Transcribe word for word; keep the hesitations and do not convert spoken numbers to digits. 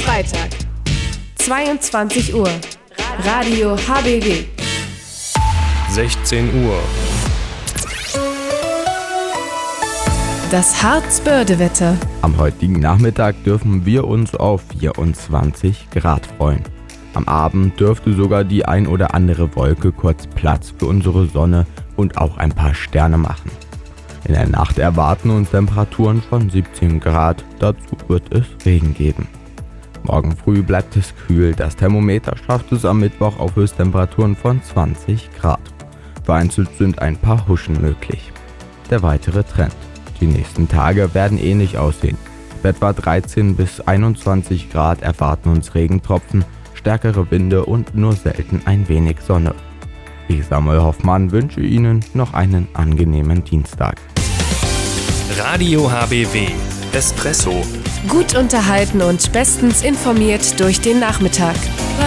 Freitag, zweiundzwanzig Uhr, Radio H B W. sechzehn Uhr. Das Harzbörde-Wetter. Am heutigen Nachmittag dürfen wir uns auf vierundzwanzig Grad freuen. Am Abend dürfte sogar die ein oder andere Wolke kurz Platz für unsere Sonne und auch ein paar Sterne machen. In der Nacht erwarten uns Temperaturen von siebzehn Grad, dazu wird es Regen geben. Morgen früh bleibt es kühl, das Thermometer schafft es am Mittwoch auf Höchsttemperaturen von zwanzig Grad. Vereinzelt sind ein paar Huschen möglich. Der weitere Trend. Die nächsten Tage werden ähnlich aussehen. Bei etwa dreizehn bis einundzwanzig Grad erwarten uns Regentropfen, stärkere Winde und nur selten ein wenig Sonne. Ich, Samuel Hoffmann, wünsche Ihnen noch einen angenehmen Dienstag. Radio H B W Espresso. Gut unterhalten und bestens informiert durch den Nachmittag.